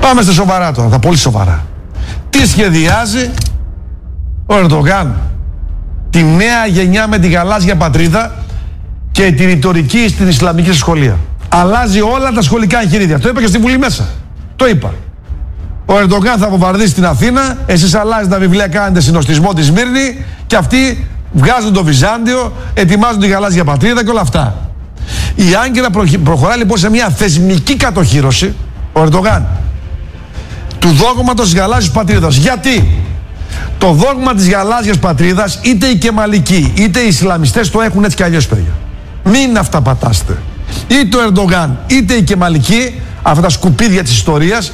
Πάμε στα σοβαρά τώρα, τα πολύ σοβαρά. Τι σχεδιάζει ο Ερντογάν? Τη νέα γενιά με τη γαλάζια πατρίδα και τη ρητορική στην Ισλαμική σχολεία. Αλλάζει όλα τα σχολικά εγχειρίδια. Το είπα και στη Βουλή μέσα. Το είπα. Ο Ερντογάν θα βομβαρδίσει την Αθήνα, εσείς αλλάζετε τα βιβλία, κάνετε συνοστισμό τη Σμύρνη και αυτοί βγάζουν το Βυζάντιο, ετοιμάζουν τη γαλάζια πατρίδα και όλα αυτά. Η Άγκυρα προχωράει λοιπόν σε μια θεσμική κατοχύρωση, ο Ερντογάν, του δόγματος της γαλάζιας πατρίδας. Γιατί? Το δόγμα της γαλάζιας πατρίδας, είτε οι Κεμαλικοί είτε οι Ισλαμιστές το έχουν έτσι κι αλλιώς, παιδιά. Μην αυταπατάστε. Είτε ο Ερντογάν είτε οι Κεμαλικοί, αυτά τα σκουπίδια της ιστορίας,